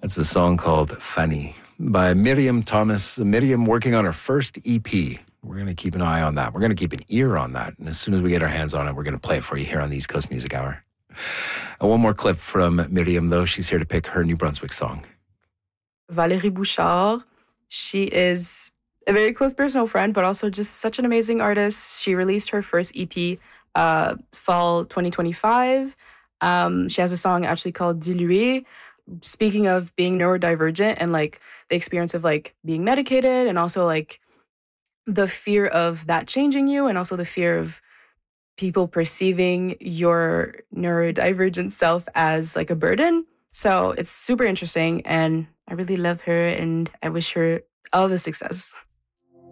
That's a song called Funny by Miriam Thomas. Miriam working on her first EP. We're going to keep an eye on that. We're going to keep an ear on that. And as soon as we get our hands on it, we're going to play it for you here on the East Coast Music Hour. And one more clip from Miriam, though. She's here to pick her New Brunswick song. Valérie Bouchard. She is a very close personal friend, but also just such an amazing artist. She released her first EP fall 2025. She has a song actually called Dilué, speaking of being neurodivergent and like the experience of like being medicated and also like the fear of that changing you and also the fear of people perceiving your neurodivergent self as like a burden. So it's super interesting and I really love her and I wish her all the success.